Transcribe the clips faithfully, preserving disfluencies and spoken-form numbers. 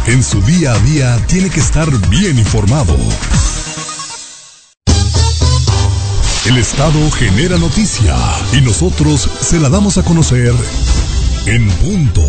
En su día a día tiene que estar bien informado. El Estado genera noticia y nosotros se la damos a conocer en punto.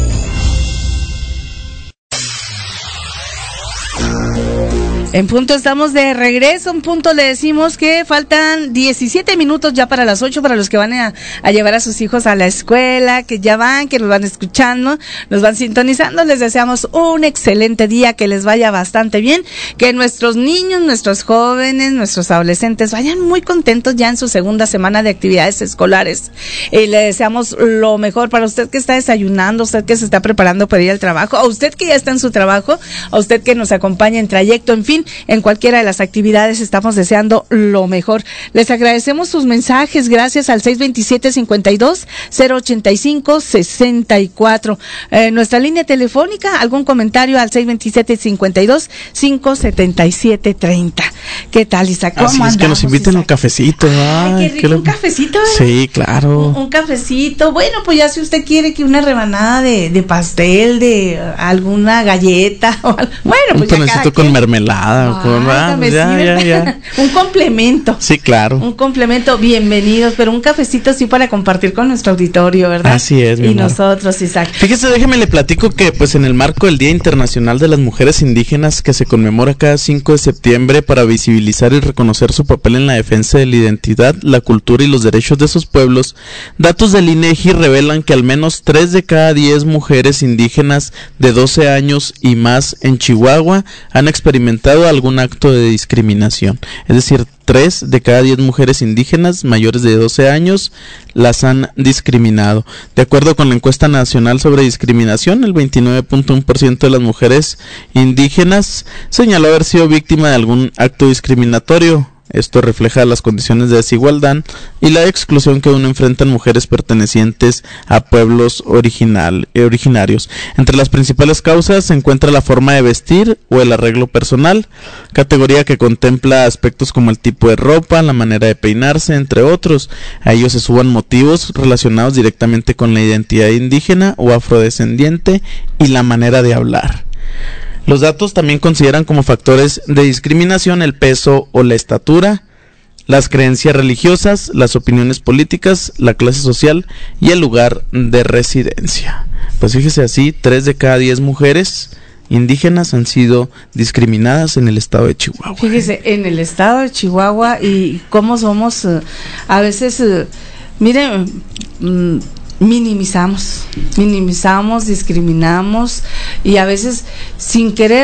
En punto estamos de regreso, en punto le decimos que faltan diecisiete minutos ya para las ocho para los que van a, a llevar a sus hijos a la escuela, que ya van, que nos van escuchando, nos van sintonizando. Les deseamos un excelente día, que les vaya bastante bien, que nuestros niños, nuestros jóvenes, nuestros adolescentes vayan muy contentos ya en su segunda semana de actividades escolares. Y le deseamos lo mejor para usted que está desayunando, usted que se está preparando para ir al trabajo, a usted que ya está en su trabajo, a usted que nos acompaña en trayecto, en fin, en cualquiera de las actividades estamos deseando lo mejor. Les agradecemos sus mensajes, gracias al seis veintisiete, cincuenta y dos, cero ochenta y cinco, sesenta y cuatro. Eh, nuestra línea telefónica, algún comentario al seis veintisiete, cincuenta y dos, cinco setenta y siete, treinta. ¿Qué tal, Isaac? ¿Cómo Así andamos, es, que nos inviten a un cafecito. Ay, Ay qué rico, qué lo... un cafecito. ¿Eh? Sí, claro. Un, un cafecito. Bueno, pues ya si usted quiere que una rebanada de, de pastel, de alguna galleta, o, bueno, pues un panecito con quien... mermelada. Ay, con, ah, ya, ya, ya. Un complemento. Sí, claro. Un complemento, bienvenidos, pero un cafecito sí para compartir con nuestro auditorio, ¿verdad? Así es, mi Y amor. nosotros, Isaac. Fíjese, déjeme le platico que pues en el marco del Día Internacional de las Mujeres Indígenas, que se conmemora cada cinco de septiembre para visibilizar y reconocer su papel en la defensa de la identidad, la cultura y los derechos de sus pueblos, datos del INEGI revelan que al menos tres de cada diez mujeres indígenas de doce años y más en Chihuahua han experimentado algún acto de discriminación. Es decir, tres de cada diez mujeres indígenas mayores de doce años las han discriminado. De acuerdo con la encuesta nacional sobre discriminación, el veintinueve punto uno por ciento de las mujeres indígenas señaló haber sido víctima de algún acto discriminatorio. Esto refleja las condiciones de desigualdad y la exclusión que aún enfrentan mujeres pertenecientes a pueblos original, eh, originarios. Entre las principales causas se encuentra la forma de vestir o el arreglo personal, categoría que contempla aspectos como el tipo de ropa, la manera de peinarse, entre otros. A ellos se suman motivos relacionados directamente con la identidad indígena o afrodescendiente y la manera de hablar. Los datos también consideran como factores de discriminación el peso o la estatura, las creencias religiosas, las opiniones políticas, la clase social y el lugar de residencia. Pues fíjese así, tres de cada diez mujeres indígenas han sido discriminadas en el estado de Chihuahua. Fíjese, en el estado de Chihuahua y cómo somos, uh, a veces, uh, miren, um, minimizamos, minimizamos, discriminamos y a veces sin querer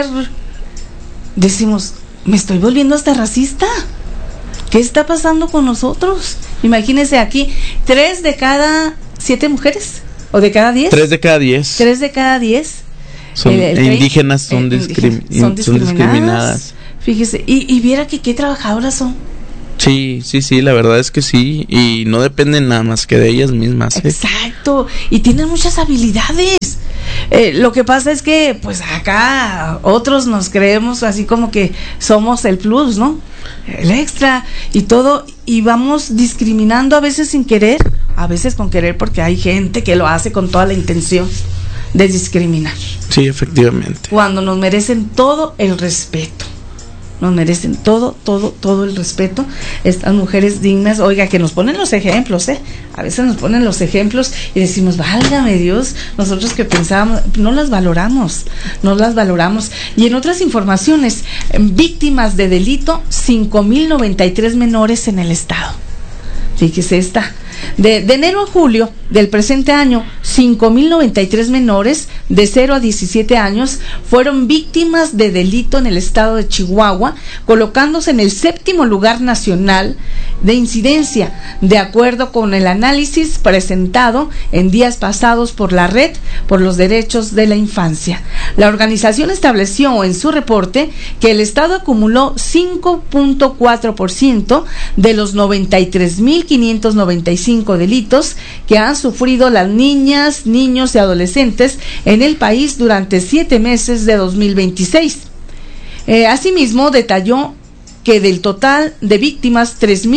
decimos, me estoy volviendo hasta racista. ¿Qué está pasando con nosotros? Imagínense aquí, tres de cada siete mujeres, o de cada diez. Tres de cada diez. Tres de cada diez. Son el, el indígenas, son, el, discrim, son, discriminadas. son discriminadas. Fíjese, y, y viera que qué trabajadoras son. Sí, sí, sí, la verdad es que sí, y no dependen nada más que de ellas mismas. ¿eh? Exacto, y tienen muchas habilidades. Eh, lo que pasa es que, pues acá otros nos creemos así como que somos el plus, ¿no? El extra y todo, y vamos discriminando a veces sin querer, a veces con querer, porque hay gente que lo hace con toda la intención de discriminar. Sí, efectivamente. Cuando nos merecen todo el respeto. Nos merecen todo, todo, todo el respeto. Estas mujeres dignas, oiga, que nos ponen los ejemplos, ¿eh? A veces nos ponen los ejemplos y decimos, válgame Dios, nosotros que pensábamos, no las valoramos, no las valoramos. Y en otras informaciones, víctimas de delito, cinco mil noventa y tres menores en el estado. Fíjese esta. De, de enero a julio del presente año, cinco mil noventa y tres menores de cero a diecisiete años fueron víctimas de delito en el estado de Chihuahua, colocándose en el séptimo lugar nacional de incidencia, de acuerdo con el análisis presentado en días pasados por la Red por los Derechos de la Infancia. La organización estableció en su reporte que el estado acumuló cinco punto cuatro por ciento de los noventa y tres mil quinientos noventa y cinco delitos que han sufrido las niñas, niños y adolescentes en el país durante siete meses de dos mil veintiséis. Eh, asimismo, detalló que del total de víctimas, tres mil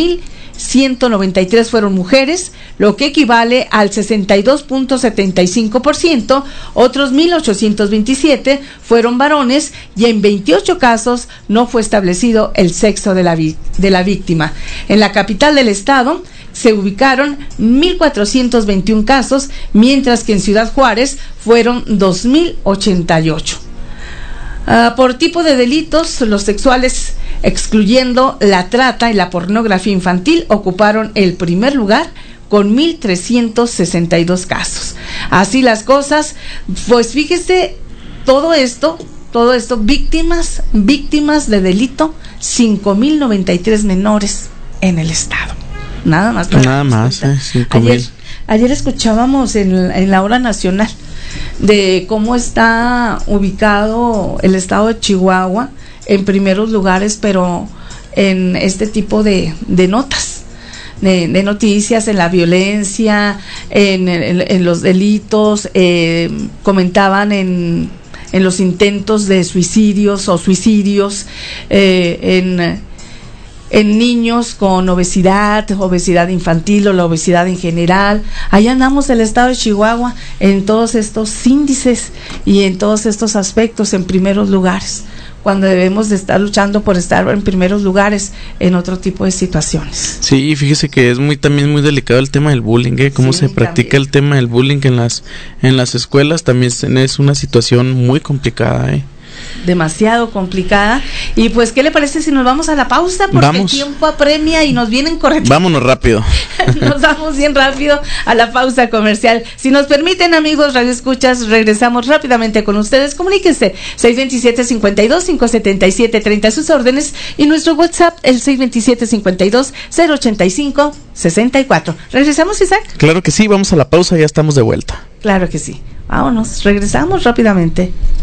ciento noventa y tres fueron mujeres, lo que equivale al sesenta y dos punto setenta y cinco por ciento. Otros mil ochocientos veintisiete fueron varones y en veintiocho casos no fue establecido el sexo de la, vi- de la víctima. En la capital del estado se ubicaron mil cuatrocientos veintiún casos, mientras que en Ciudad Juárez fueron dos mil ochenta y ocho. Uh, por tipo de delitos, los sexuales, excluyendo la trata y la pornografía infantil, ocuparon el primer lugar con mil trescientos sesenta y dos casos. Así las cosas, pues fíjese, todo esto, todo esto, víctimas, víctimas de delito, cinco mil noventa y tres menores en el estado. Nada más. Nada más, eh, cinco mil. Ayer, ayer escuchábamos en, en la hora nacional de cómo está ubicado el estado de Chihuahua en primeros lugares, pero en este tipo de, de notas, de, de noticias, en la violencia, en, en, en los delitos, eh, comentaban en, en los intentos de suicidios o suicidios, eh, en... en niños con obesidad, obesidad infantil o la obesidad en general. Ahí andamos el estado de Chihuahua en todos estos índices y en todos estos aspectos en primeros lugares, cuando debemos de estar luchando por estar en primeros lugares en otro tipo de situaciones. Sí, fíjese que es muy también muy delicado el tema del bullying, ¿eh? Cómo sí, se practica también el tema del bullying en las en las escuelas, también es una situación muy complicada, ¿eh? Demasiado complicada. Y pues, ¿qué le parece si nos vamos a la pausa? Porque vamos. El tiempo apremia y nos vienen corriendo. Vámonos rápido. Nos vamos bien rápido a la pausa comercial. Si nos permiten, amigos Radio Escuchas, regresamos rápidamente con ustedes. Comuníquense seis veintisiete, cincuenta y dos, quinientos setenta y siete, treinta sus órdenes, y nuestro WhatsApp el seis veintisiete, cincuenta y dos, cero ochenta y cinco, sesenta y cuatro. ¿Regresamos, Isaac? Claro que sí, vamos a la pausa, ya estamos de vuelta. Claro que sí. Vámonos, regresamos rápidamente.